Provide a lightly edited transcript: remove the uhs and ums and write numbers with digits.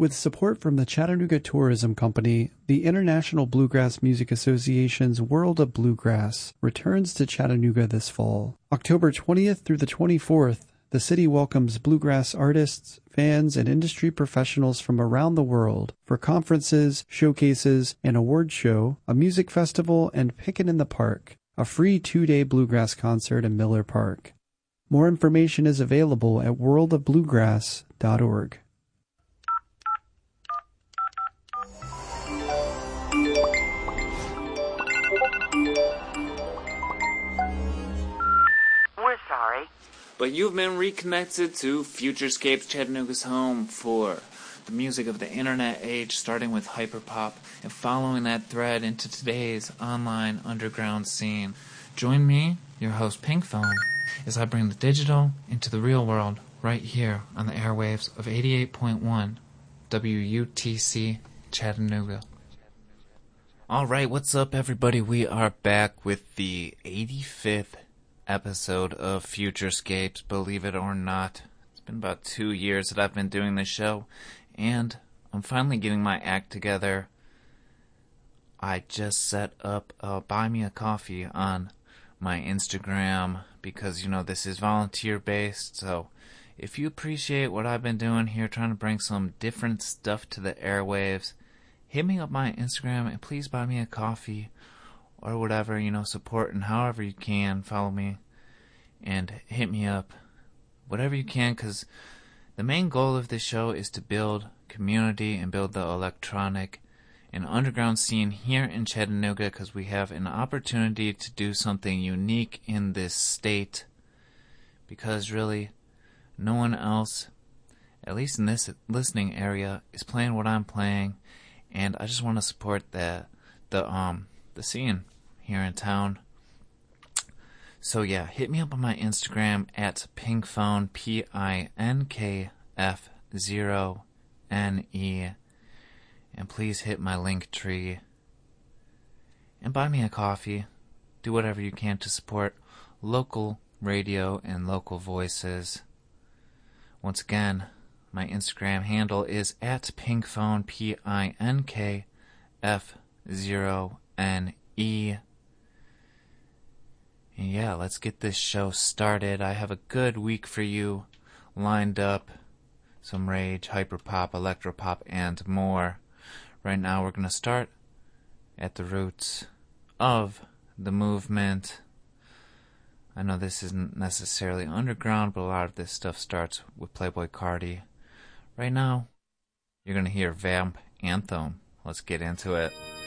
With support from the Chattanooga Tourism Company, the International Bluegrass Music Association's World of Bluegrass returns to Chattanooga this fall. October 20th through the 24th, the city welcomes bluegrass artists, fans, and industry professionals from around the world for conferences, showcases, an award show, a music festival, and Pickin' in the Park, a free 2-day bluegrass concert in Miller Park. More information is available at worldofbluegrass.org. We're sorry, but you've been reconnected to Futurescapes, Chattanooga's home for the music of the internet age, starting with hyperpop and following that thread into today's online underground scene. Join me, your host Pink Phone, as I bring the digital into the real world right here on the airwaves of 88.1 WUTC Chattanooga. Alright, what's up everybody? We are back with the 85th episode of Futurescapes, believe it or not. It's been about 2 years that I've been doing this show, and I'm finally getting my act together. I just set up a Buy Me a Coffee on my Instagram because, you know, this is volunteer based, so if you appreciate what I've been doing here, trying to bring some different stuff to the airwaves, hit me up my Instagram and please buy me a coffee or whatever, you know, support and however you can, follow me and hit me up, whatever you can, because the main goal of this show is to build community and build the electronic and underground scene here in Chattanooga, because we have an opportunity to do something unique in this state, because really no one else, at least in this listening area, is playing what I'm playing, and I just want to support the scene here in town. So yeah, hit me up on my Instagram at pinkphone, PINKF0NE, and please hit my link tree and buy me a coffee. Do whatever you can to support local radio and local voices. Once again, my Instagram handle is at pinkphone, PINKF0NE. And yeah, let's get this show started. I have a good week for you lined up. Some rage, hyperpop, electropop, and more. Right now we're going to start at the roots of the movement. I know this isn't necessarily underground, but a lot of this stuff starts with Playboi Carti. Right now, you're going to hear Vamp Anthem. Let's get into it.